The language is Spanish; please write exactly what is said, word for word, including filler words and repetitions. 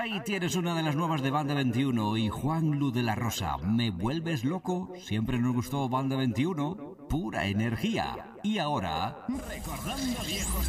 Ahí tienes una de las nuevas de Banda veintiuno y Juan Lu de la Rosa. ¿Me vuelves loco? Siempre nos gustó Banda veintiuno. Pura energía. Y ahora, recordando viejos